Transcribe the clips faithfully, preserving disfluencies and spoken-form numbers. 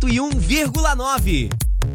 e um vírgula nove.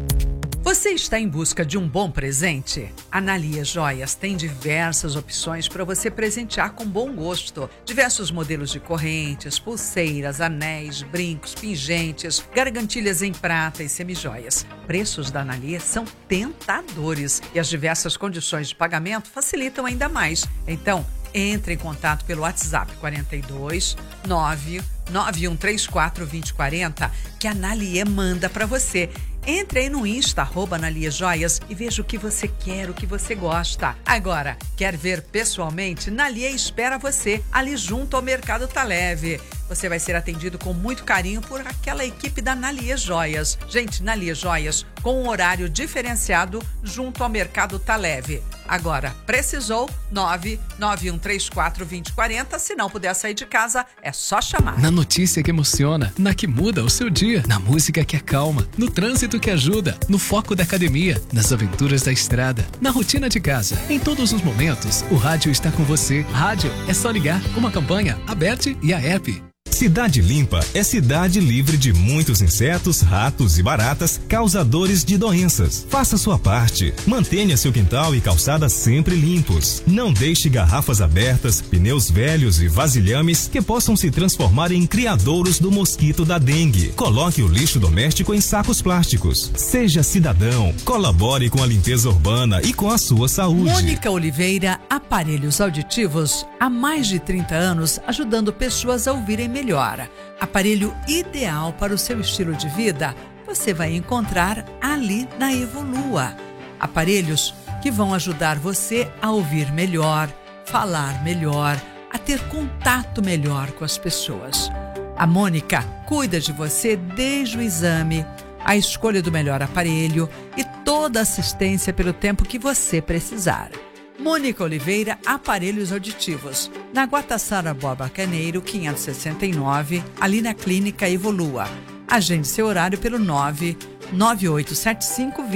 Você está em busca de um bom presente? A Analia Joias tem diversas opções para você presentear com bom gosto. Diversos modelos de correntes, pulseiras, anéis, brincos, pingentes, gargantilhas em prata e semijoias. Preços da Analia são tentadores e as diversas condições de pagamento facilitam ainda mais. Então, entre em contato pelo WhatsApp quarenta e dois, nove nove um três quatro, dois zero quatro zero que a Analia manda para você. Entre aí no Insta, arroba Analia Joias, e veja o que você quer, o que você gosta. Agora, quer ver pessoalmente? Analia espera você ali junto ao Mercado Tá Leve. Você vai ser atendido com muito carinho por aquela equipe da Analia Joias. Gente, Analia Joias com um horário diferenciado junto ao Mercado Tá Leve. Agora, precisou? nove nove um três quatro, dois zero quatro zero. Se não puder sair de casa, é só chamar. Na notícia que emociona, na que muda o seu dia, na música que acalma, no trânsito que ajuda, no foco da academia, nas aventuras da estrada, na rotina de casa. Em todos os momentos, o rádio está com você. Rádio é só ligar. Uma campanha, Aberte e a app. Cidade Limpa é cidade livre de muitos insetos, ratos e baratas causadores de doenças. Faça sua parte. Mantenha seu quintal e calçada sempre limpos. Não deixe garrafas abertas, pneus velhos e vasilhames que possam se transformar em criadouros do mosquito da dengue. Coloque o lixo doméstico em sacos plásticos. Seja cidadão. Colabore com a limpeza urbana e com a sua saúde. Mônica Oliveira, aparelhos auditivos, há mais de trinta anos ajudando pessoas a ouvirem melhor. Aparelho ideal para o seu estilo de vida, você vai encontrar ali na Evolua. Aparelhos que vão ajudar você a ouvir melhor, falar melhor, a ter contato melhor com as pessoas. A Mônica cuida de você desde o exame, a escolha do melhor aparelho e toda a assistência pelo tempo que você precisar. Mônica Oliveira, aparelhos auditivos, na Guataçara Borba Carneiro, quinhentos e sessenta e nove, ali na Clínica Evolua. Agende seu horário pelo nove nove oito sete cinco